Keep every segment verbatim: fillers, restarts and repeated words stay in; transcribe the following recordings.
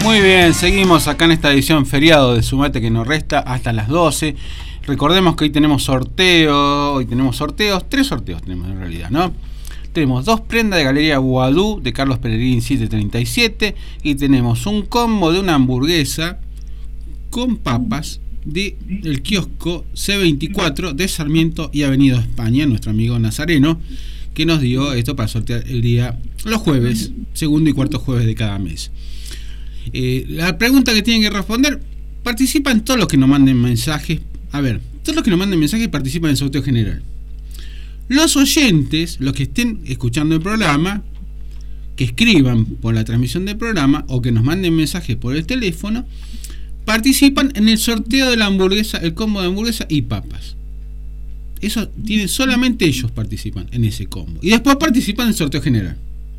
Muy bien, seguimos acá en esta edición feriado de Sumate que nos resta hasta las doce. Recordemos que hoy tenemos sorteo, hoy tenemos sorteos, tres sorteos tenemos en realidad, ¿no? Tenemos dos prendas de Galería Guadú de Carlos Pellegrini siete treinta y siete y tenemos un combo de una hamburguesa con papas de el kiosco C veinticuatro de Sarmiento y Avenida España, nuestro amigo Nazareno, que nos dio esto para sortear el día, los jueves, segundo y cuarto jueves de cada mes. Eh, la pregunta que tienen que responder, participan todos los que nos manden mensajes. A ver, todos los que nos manden mensajes participan en el sorteo general. Los oyentes, los que estén escuchando el programa, que escriban por la transmisión del programa o que nos manden mensajes por el teléfono, participan en el sorteo de la hamburguesa, el combo de hamburguesa y papas. Eso tienen, solamente ellos participan en ese combo. Y después participan en el sorteo general.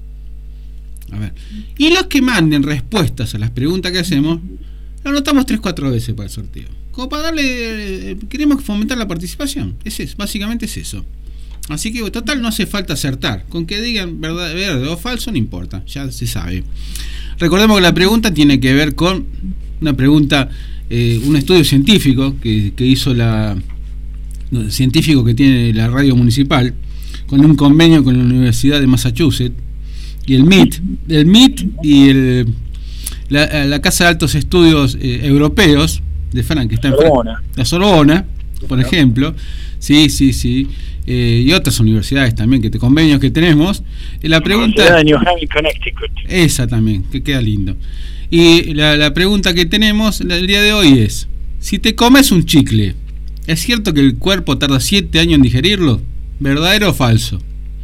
A ver. Y los que manden respuestas a las preguntas que hacemos, lo anotamos tres cuatro veces para el sorteo. Como para darle. Queremos fomentar la participación. Es eso, básicamente es eso. Así que total no hace falta acertar. Con que digan verdad, verdad o falso no importa. Ya se sabe. Recordemos que la pregunta tiene que ver con una pregunta, eh, un estudio científico que, que hizo la no, científico que tiene la radio municipal con un convenio con la Universidad de Massachusetts y el M I T, el M I T y el, la, la Casa de Altos Estudios eh, Europeos de Francia, que está en Sorbona. La Sorbona, por ejemplo, sí, sí, sí, eh, y otras universidades también, que te convenios que tenemos. Eh, la pregunta de New Haven, Connecticut. Esa también, que queda lindo. Y la, la pregunta que tenemos el día de hoy es: si te comes un chicle, ¿es cierto que el cuerpo tarda siete años en digerirlo? ¿Verdadero o falso?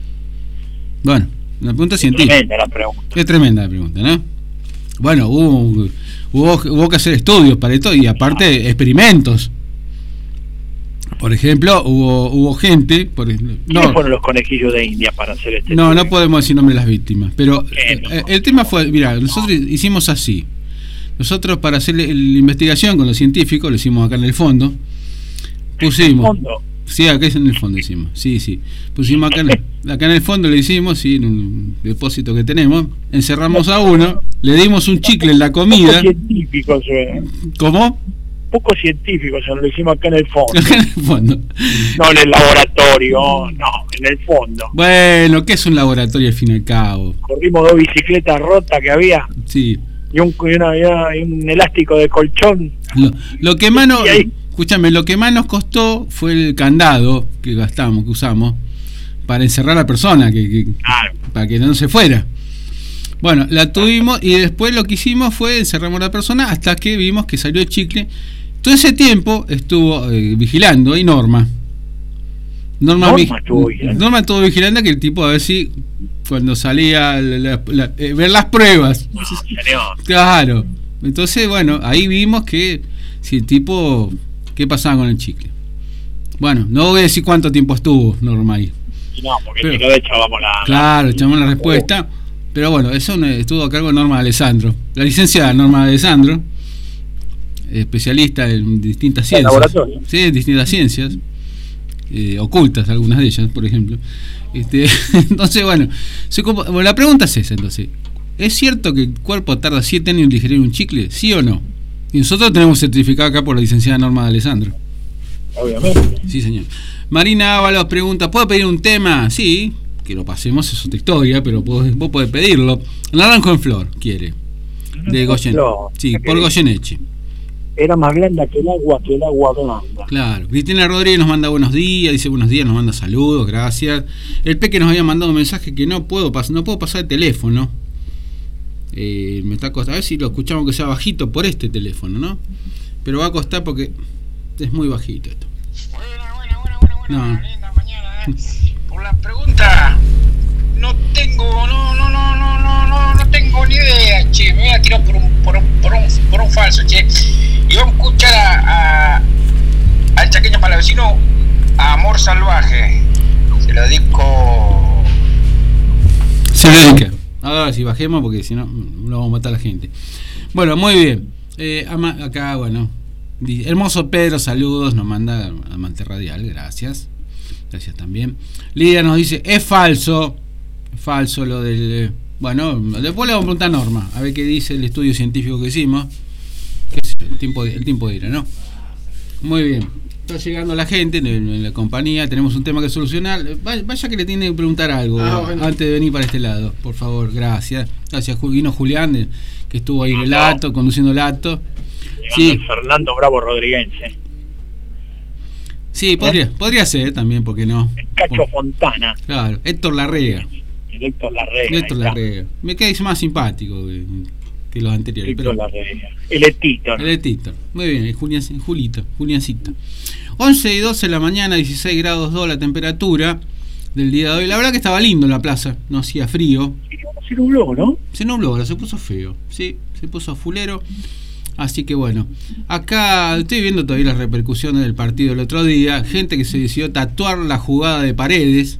Bueno, una pregunta científica. Es tremenda la pregunta. Es tremenda la pregunta, ¿no? Bueno, hubo, hubo, hubo que hacer estudios para esto y aparte experimentos. Por ejemplo, hubo hubo gente... Por, ¿Quiénes no, fueron los conejillos de India para hacer este No, estudio? No podemos decir nombre de las víctimas. Pero no? el, el tema fue... Mira, nosotros hicimos así. Nosotros para hacer la investigación con los científicos, lo hicimos acá en el fondo. Pusimos... ¿En el fondo? Sí, acá en el fondo hicimos. Sí, sí. Pusimos acá en, acá en el fondo, le hicimos, sí, en un depósito que tenemos. Encerramos a uno, le dimos un chicle en la comida. Poco científicos, eh. ¿Cómo? Poco científicos, se lo hicimos acá en el fondo. Acá en el fondo. No en el laboratorio, no, en el fondo. Bueno, ¿qué es un laboratorio al fin y al cabo? Corrimos dos bicicletas rotas que había. Sí. Y un, y una, y una, y un elástico de colchón. Lo, lo que más nos, escúchame, lo que más nos costó fue el candado que gastamos, que usamos para encerrar a la persona, que, que claro. para que no se fuera. Bueno, la tuvimos y después lo que hicimos fue encerramos a la persona hasta que vimos que salió el chicle. Todo ese tiempo estuvo eh, vigilando y Norma. Norma, Norma, vi, estuvo vigilando. Norma estuvo vigilando que el tipo a ver si cuando salía la, la, la, eh, ver las pruebas. No, claro. Entonces, bueno, ahí vimos que si el tipo, ¿qué pasaba con el chicle? Bueno, no voy a decir cuánto tiempo estuvo Norma ahí. No, porque pero, si no le echábamos la... Claro, echábamos la respuesta. Pero bueno, eso estuvo a cargo de Norma Alessandro. La licenciada Norma Alessandro, especialista en distintas ciencias. ¿Laboratorio? Sí, en distintas ciencias. Eh, ocultas, algunas de ellas, por ejemplo. Este, entonces, bueno, se, bueno, la pregunta es esa, entonces. ¿Es cierto que el cuerpo tarda siete años en digerir un chicle? ¿Sí o no? Y nosotros tenemos certificado acá por la licenciada Norma Alessandro. Obviamente. Sí, señor. Marina Ábalos pregunta, ¿puedo pedir un tema? Sí, que lo pasemos, es otra historia, pero vos, vos podés pedirlo. Naranjo en Flor, quiere. De Goyen. Sí, por Goyeneche. Era más blanda que el agua, que el agua blanda. Claro. Cristina Rodríguez nos manda buenos días, dice buenos días, nos manda saludos, gracias. El Peque nos había mandado un mensaje que no puedo pasar, no puedo pasar el teléfono. Eh, me está costando, a ver si lo escuchamos que sea bajito por este teléfono, ¿no? Pero va a costar porque es muy bajito esto. Buena, buena, buena, buena, buena, no. buena linda mañana, ¿eh? Por la pregunta, no tengo, no, no, no, no, no, no, no tengo ni idea, che, me voy a tirar por un, por un, por un, por un falso, che. Y vamos a escuchar a, a al chaqueño palavecino, a Amor Salvaje. Se lo dedico. Se lo dedica. Ahora si bajemos porque si no, no vamos a matar a la gente. Bueno, muy bien. Eh, acá, bueno. Hermoso Pedro, saludos, nos manda a Mante Radial, gracias. Gracias también. Lidia nos dice, es falso. Es falso lo del Bueno, después le vamos a preguntar a Norma, a ver qué dice el estudio científico que hicimos. ¿Qué sé yo? El tiempo, el tiempo dirá, ¿no? Muy bien. Está llegando la gente en, en la compañía, tenemos un tema que solucionar. Vaya que le tiene que preguntar algo ah, bueno. antes de venir para este lado, por favor, gracias. Gracias, vino Julián, que estuvo ahí en el acto, conduciendo el acto. Sí. Fernando Bravo Rodríguense. Sí, podría, ¿Eh? podría ser también, ¿por qué no? El Cacho oh. Fontana. Claro, Héctor Larrea. El Héctor Larrea. Héctor Larrea. Me queda más simpático que, que los anteriores. Héctor pero... Larrea. El Etito. El Etito. Muy bien, el Julián, Julito, Juliancito. once y doce de la mañana, dieciséis grados dos la temperatura del día de hoy. La verdad que estaba lindo en la plaza, no hacía frío. Se nubló, ¿no? Se nubló, ahora se puso feo. Sí, se puso fulero. Así que bueno, acá estoy viendo todavía las repercusiones del partido del otro día. Gente que se decidió tatuar la jugada de Paredes.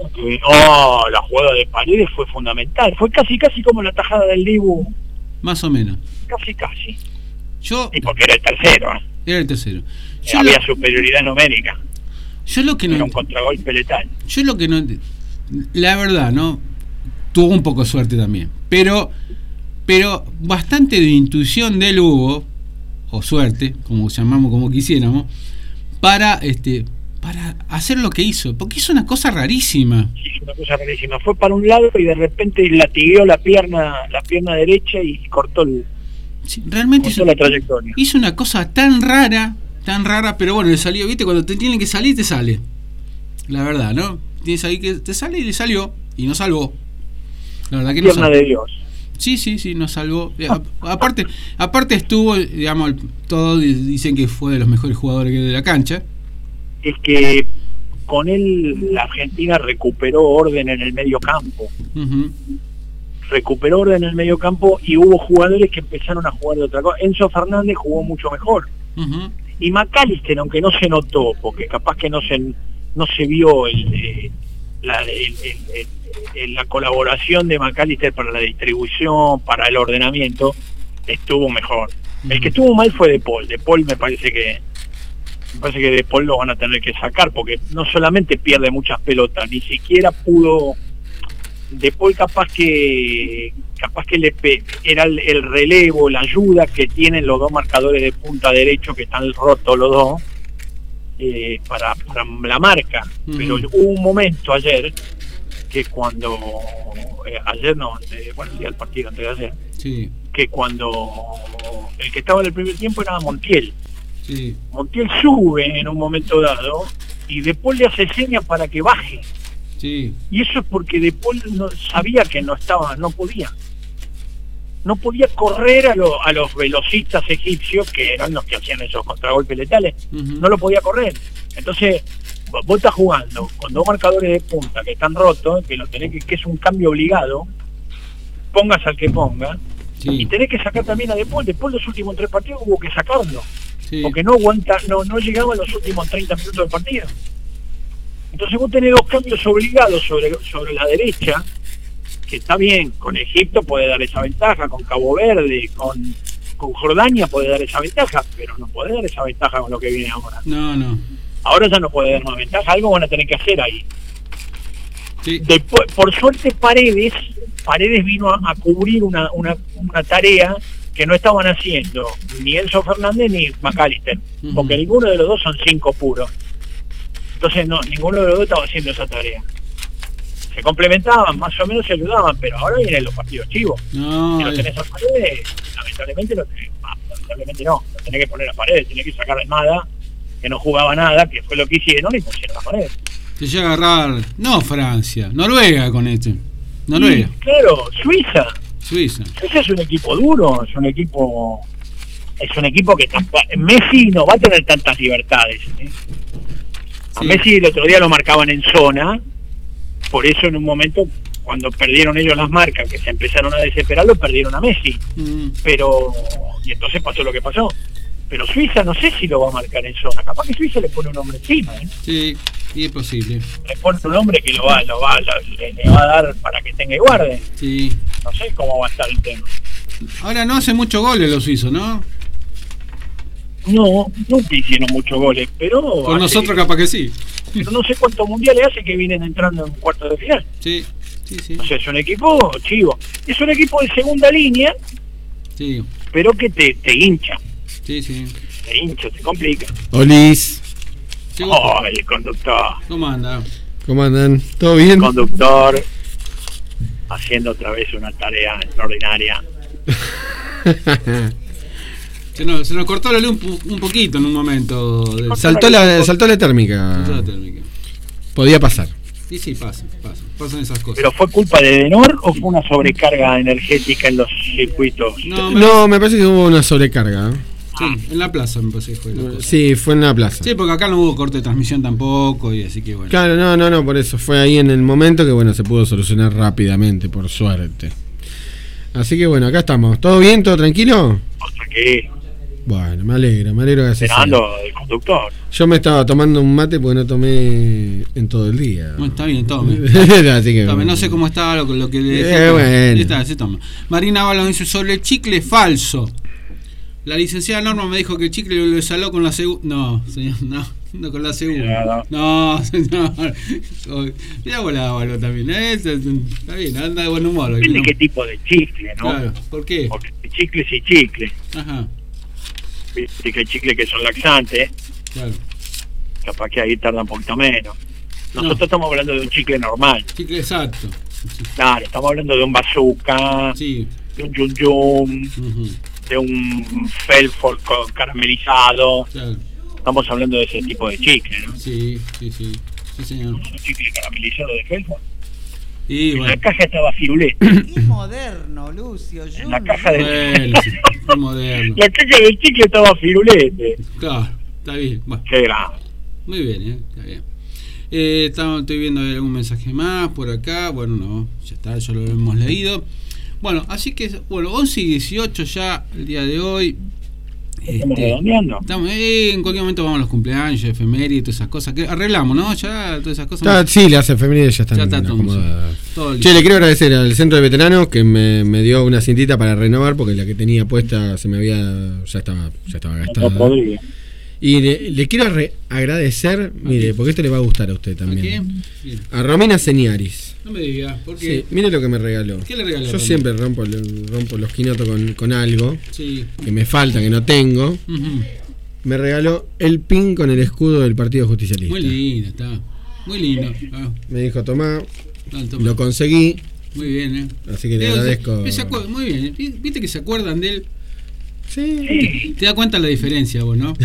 Oh, la jugada de Paredes fue fundamental. Fue casi casi como la tajada del Dibu. Más o menos. Casi casi. Yo, y porque era el tercero. ¿eh? Era el tercero. Yo Había lo, superioridad numérica. Yo lo que no. Era un contragolpe letal. Yo lo que no. La verdad, ¿no? Tuvo un poco de suerte también. Pero. Pero bastante de intuición de él hubo, o suerte, como llamamos, como quisiéramos, para este para hacer lo que hizo, porque hizo una cosa rarísima. Sí, una cosa rarísima. Fue para un lado y de repente latigueó la pierna, la pierna derecha y cortó el sí, realmente cortó hizo, la trayectoria. Hizo una cosa tan rara, tan rara, pero bueno, le salió, viste, cuando te tienen que salir, te sale. La verdad, ¿no? Tienes ahí que te sale y le salió, y nos salvó. La verdad que no pierna de Dios. Sí, sí, sí, nos salvó. A, aparte, aparte estuvo, digamos, todos dicen que fue de los mejores jugadores de la cancha. Es que con él la Argentina recuperó orden en el medio campo. Uh-huh. Recuperó orden en el medio campo y hubo jugadores que empezaron a jugar de otra cosa. Enzo Fernández jugó mucho mejor. Uh-huh. Y McAllister, aunque no se notó, porque capaz que no se, no se vio el... Eh, La, el, el, el, la colaboración de McAllister para la distribución, para el ordenamiento, estuvo mejor. Uh-huh. El que estuvo mal fue De Paul. De Paul me parece que me parece que De Paul lo van a tener que sacar, porque no solamente pierde muchas pelotas, ni siquiera pudo. De Paul capaz que capaz que le pe, era el, el relevo, la ayuda que tienen los dos marcadores de punta derecho, que están rotos los dos. Eh, para, para la marca, uh-huh. Pero hubo un momento ayer que cuando eh, ayer no, eh, bueno, el día del partido antes de ayer, sí. Que cuando el que estaba en el primer tiempo era Montiel, sí. Montiel sube en un momento dado y De Paul le hace señas para que baje, sí. Y eso es porque De Paul no, sabía que no estaba, no podía no podía correr a, lo, a los velocistas egipcios, que eran los que hacían esos contragolpes letales, uh-huh. No lo podía correr. Entonces, vos estás jugando con dos marcadores de punta que están rotos, que lo tenés que, que es un cambio obligado, pongas al que ponga, sí. Y tenés que sacar también a De Paul. Después los últimos tres partidos hubo que sacarlo, sí. Porque no aguanta, no, no llegaba a los últimos treinta minutos del partido. Entonces vos tenés dos cambios obligados sobre, sobre la derecha, que está bien, con Egipto puede dar esa ventaja, con Cabo Verde, con, con Jordania puede dar esa ventaja, pero no puede dar esa ventaja con lo que viene ahora. No, no. Ahora ya no puede dar más ventaja, algo van a tener que hacer ahí. Sí. Después, por suerte Paredes, Paredes vino a, a cubrir una, una, una tarea que no estaban haciendo ni Enzo Fernández ni McAllister, uh-huh. Porque ninguno de los dos son cinco puros. Entonces no, ninguno de los dos estaba haciendo esa tarea. Se complementaban, más o menos se ayudaban, pero ahora vienen los partidos chivos. No, si no tenés a Paredes, lamentablemente lo tenés, ah, lamentablemente no, lo tenés que poner a Paredes, tenés que sacar a Almada, que no jugaba nada, que fue lo que hicieron, y pusieron a Paredes. Se llega a agarrar, no Francia, Noruega con este, Noruega. Sí, claro, Suiza. Suiza. Suiza es un equipo duro, es un equipo, es un equipo que tampoco, Messi no va a tener tantas libertades. ¿eh? A sí. Messi el otro día lo marcaban en zona. Por eso en un momento, cuando perdieron ellos las marcas, que se empezaron a desesperar, lo perdieron a Messi. Mm. Pero, y entonces pasó lo que pasó. Pero Suiza no sé si lo va a marcar en zona. Capaz que Suiza le pone un hombre encima. ¿eh? Sí, y es posible. Le pone un hombre que lo va, lo va, lo, le, le va a dar para que tenga y guarde. Sí. No sé cómo va a estar el tema. Ahora no hace muchos goles los suizos, ¿no? No, nunca hicieron muchos goles, pero... Con hace, nosotros capaz que sí. Pero no sé cuántos mundiales hace que vienen entrando en cuartos de final. Sí, Sí, sí. O sea, es un equipo chivo. Es un equipo de segunda línea, sí. pero que te, te hincha. Sí, sí. Te hincha, te complica. Olis. Oh, el conductor. ¿Cómo anda? ¿Cómo andan? ¿Todo bien? El conductor haciendo otra vez una tarea extraordinaria. se, nos, se nos cortó la luz un, un poquito en un momento. Del... Saltó la, saltó la térmica. Saltó la térmica. Podía pasar. Sí, sí, pasa, pasa, pasan esas cosas. ¿Pero fue culpa de Denor o fue una sobrecarga energética en los circuitos? No, me, no, me parece que hubo una sobrecarga. Sí, en la plaza me parece que fue la cosa. Sí, fue en la plaza. Sí, porque acá no hubo corte de transmisión tampoco, y así que bueno. Claro, no, no, no, por eso fue ahí en el momento que bueno, se pudo solucionar rápidamente, por suerte. Así que bueno, acá estamos. ¿Todo bien? ¿Todo tranquilo? Hasta que... Bueno, me alegro, me alegro que así sea. Esperando el conductor. Yo me estaba tomando un mate porque no tomé en todo el día. Bueno, está bien, tome. Así que, tome. No sé cómo está lo, lo que le dejé. Eh, bueno. Está, se toma. Marina Ábalos dice sobre el chicle falso. La licenciada Norma me dijo que el chicle lo saló con la segunda. No, señor, no, no con la segunda. No, señor. Mira vos la Ábalos también. ¿eh? Está bien, anda de buen humor. Depende de qué tipo de chicle, ¿no? Claro, ¿por qué? Porque chicles y chicles. Ajá. Viste que hay chicles que son laxantes. Claro. Capaz que ahí tarda un poquito menos. Nosotros no. estamos hablando de un chicle normal. Chicle exacto. Claro, estamos hablando de un bazooka, sí. de un yum yum, uh-huh. de un Felford caramelizado. Claro. Estamos hablando de ese tipo de chicle, ¿no? Sí, sí, sí. Sí, señor. Un chicle caramelizado de Felford. Y, bueno. En la caja estaba firulete. Qué moderno, Lucio. Yo en la caja de... Bueno, sí, qué moderno. La caja del chicle estaba firulete. Claro, está bien. Bueno. Qué grave. Muy bien, ¿eh? Está bien. Eh, estamos, estoy viendo algún mensaje más por acá. Bueno, no, ya está, ya lo hemos leído. Bueno, así que, bueno, once y dieciocho ya el día de hoy. Estamos este, redondeando. Estamos, eh, en cualquier momento vamos a los cumpleaños, efemérides y todas esas cosas. Que arreglamos, ¿no? Ya, todas esas cosas. Está, sí, las efemérides ya están ya está acomodadas. Todo Che, le quiero agradecer al centro de veteranos que me, me dio una cintita para renovar porque la que tenía puesta se me había. ya estaba, ya estaba gastada. No y le, le quiero re agradecer, mire, porque esto le va a gustar a usted también. ¿A, a Romina Señaris. No me diga, ¿por qué? Sí, mire lo que me regaló. ¿Qué le regaló? Yo siempre rompo, rompo los quinotos con, con algo sí. que me falta, que no tengo. Uh-huh. Me regaló el pin con el escudo del Partido Justicialista. Muy lindo, está. Muy lindo. Ah. Me dijo, tomá, no, toma. Lo conseguí. Muy bien, ¿eh? Así que le eh, agradezco. Se, se acuerda, muy bien, viste que se acuerdan de él. Sí. Te, te das cuenta la diferencia vos, ¿no?